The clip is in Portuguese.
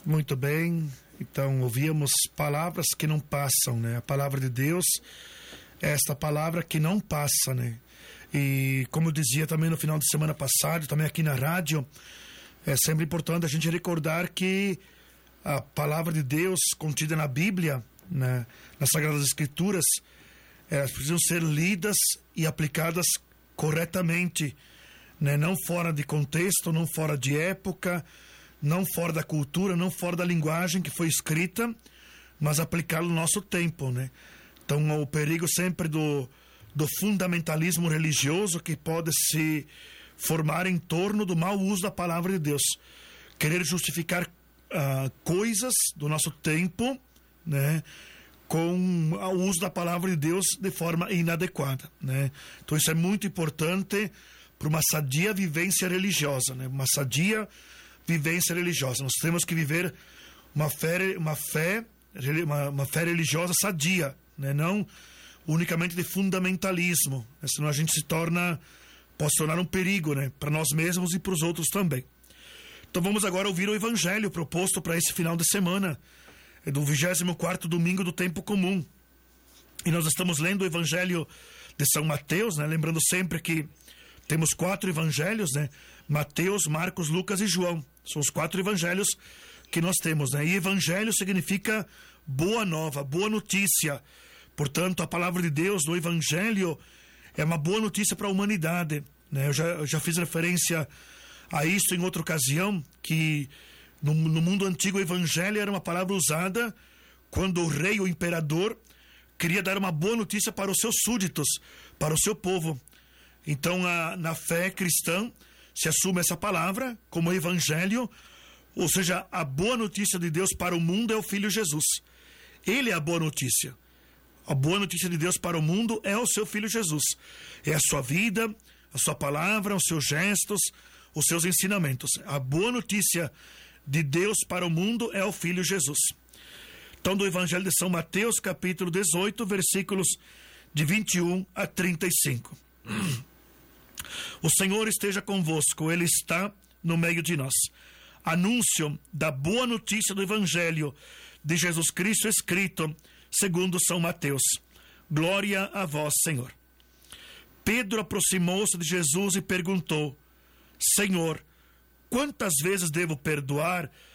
Muito bem, então ouvíamos palavras que não passam, né? A palavra de Deus é esta palavra que não passa, né? E como eu dizia também no final de semana passado, também aqui na rádio, é sempre importante a gente recordar que a palavra de Deus contida na Bíblia, né, nas Sagradas Escrituras, elas precisam ser lidas e aplicadas corretamente, né? Não fora de contexto, não fora de época, não fora da cultura, não fora da linguagem que foi escrita, mas aplicá-lo no nosso tempo, né? Então, o perigo sempre do fundamentalismo religioso que pode se formar em torno do mau uso da palavra de Deus. Querer justificar coisas do nosso tempo, né, com o uso da palavra de Deus de forma inadequada, né? Então, isso é muito importante para uma sadia vivência religiosa, né? Uma sadia vivência religiosa. Nós temos que viver uma fé religiosa sadia, né? Não unicamente de fundamentalismo, né? Senão a gente pode se tornar um perigo, né? Para nós mesmos e para os outros também. Então vamos agora ouvir o evangelho proposto para esse final de semana, é do 24º domingo do tempo comum. E nós estamos lendo o evangelho de São Mateus, né? Lembrando sempre que temos 4 evangelhos, né? Mateus, Marcos, Lucas e João. São os 4 evangelhos que nós temos, né? E evangelho significa boa nova, boa notícia. Portanto, a palavra de Deus no evangelho é uma boa notícia para a humanidade, né? Eu já fiz referência a isso em outra ocasião, que no mundo antigo o evangelho era uma palavra usada quando o rei, o imperador, queria dar uma boa notícia para os seus súditos, para o seu povo. Então, na fé cristã, se assume essa palavra como evangelho, ou seja, a boa notícia de Deus para o mundo é o Filho Jesus. Ele é a boa notícia. A boa notícia de Deus para o mundo é o seu Filho Jesus. É a sua vida, a sua palavra, os seus gestos, os seus ensinamentos. A boa notícia de Deus para o mundo é o Filho Jesus. Então, do Evangelho de São Mateus, capítulo 18, versículos de 21 a 35. O Senhor esteja convosco, Ele está no meio de nós. Anúncio da boa notícia do Evangelho de Jesus Cristo escrito segundo São Mateus. Glória a vós, Senhor. Pedro aproximou-se de Jesus e perguntou: Senhor, quantas vezes devo perdoar